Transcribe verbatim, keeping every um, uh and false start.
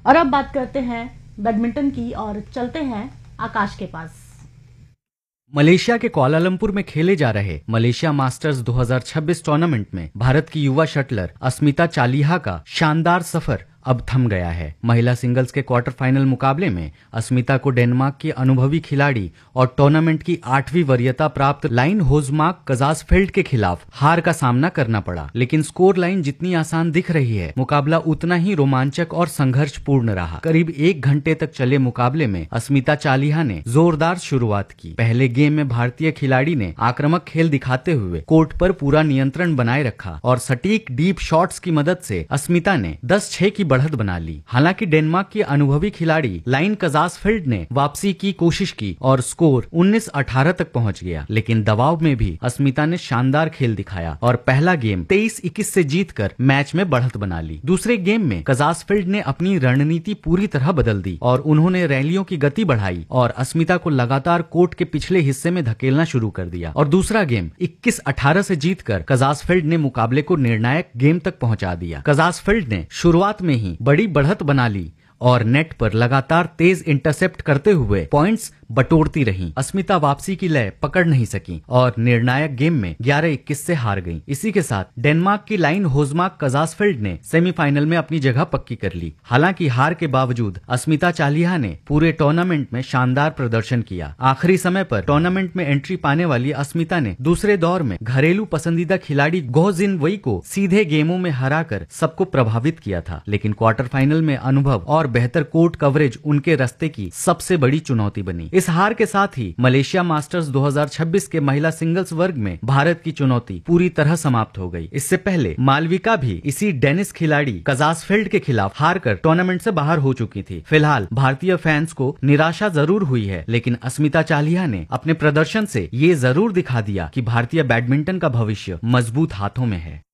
और अब बात करते हैं बैडमिंटन की और चलते हैं आकाश के पास। मलेशिया के कुआलालंपुर में खेले जा रहे मलेशिया मास्टर्स दो हज़ार छब्बीस टूर्नामेंट में भारत की युवा शटलर अस्मिता चालिहा का शानदार सफर अब थम गया है। महिला सिंगल्स के क्वार्टर फाइनल मुकाबले में अस्मिता को डेनमार्क की अनुभवी खिलाड़ी और टूर्नामेंट की आठवीं वरीयता प्राप्त लाइन होजमार्क कजासफेल्ड के खिलाफ हार का सामना करना पड़ा। लेकिन स्कोर लाइन जितनी आसान दिख रही है, मुकाबला उतना ही रोमांचक और संघर्षपूर्ण रहा। करीब एक घंटे तक चले मुकाबले में अस्मिता चालिहा ने जोरदार शुरुआत की। पहले गेम में भारतीय खिलाड़ी ने आक्रामक खेल दिखाते हुए कोर्ट पर पूरा नियंत्रण बनाए रखा और सटीक डीप शॉट्स की मदद से अस्मिता ने दस छह की बढ़त बना ली। हालांकि डेनमार्क की अनुभवी खिलाड़ी लाइन कजासफेल्ड ने वापसी की कोशिश की और स्कोर उन्नीस अठारह तक पहुंच गया। लेकिन दबाव में भी अस्मिता ने शानदार खेल दिखाया और पहला गेम तेईस इक्कीस से जीतकर मैच में बढ़त बना ली। दूसरे गेम में कजासफेल्ड ने अपनी रणनीति पूरी तरह बदल दी और उन्होंने रैलियों की गति बढ़ाई और अस्मिता को लगातार कोर्ट के पिछले हिस्से में धकेलना शुरू कर दिया और दूसरा गेम इक्कीस अठारह से जीतकर कजासफेल्ड ने मुकाबले को निर्णायक गेम तक पहुंचा दिया। कजासफेल्ड ने शुरुआत में ही बड़ी बढ़त बना ली और नेट पर लगातार तेज इंटरसेप्ट करते हुए पॉइंट्स बटोरती रहीं। अस्मिता वापसी की लय पकड़ नहीं सकी और निर्णायक गेम में ग्यारह इक्कीस से हार गईं। इसी के साथ डेनमार्क की लाइन होजमार्क कजासफेल्ड ने सेमीफाइनल में अपनी जगह पक्की कर ली। हालांकि हार के बावजूद अस्मिता चालिहा ने पूरे टूर्नामेंट में शानदार प्रदर्शन किया। आखिरी समय पर टूर्नामेंट में एंट्री पाने वाली अस्मिता ने दूसरे दौर में घरेलू पसंदीदा खिलाड़ी गो जिन वई को सीधे गेमों में हराकर सबको प्रभावित किया था। लेकिन क्वार्टर फाइनल में अनुभव और बेहतर कोर्ट कवरेज उनके रास्ते की सबसे बड़ी चुनौती बनी। इस हार के साथ ही मलेशिया मास्टर्स दो हज़ार छब्बीस के महिला सिंगल्स वर्ग में भारत की चुनौती पूरी तरह समाप्त हो गई। इससे पहले मालविका भी इसी डेनिस खिलाड़ी कजासफेल्ड के खिलाफ हारकर टूर्नामेंट से बाहर हो चुकी थी। फिलहाल भारतीय फैंस को निराशा जरूर हुई है, लेकिन अस्मिता चालिहा ने अपने प्रदर्शन से ये जरूर दिखा दिया कि भारतीय बैडमिंटन का भविष्य मजबूत हाथों में है।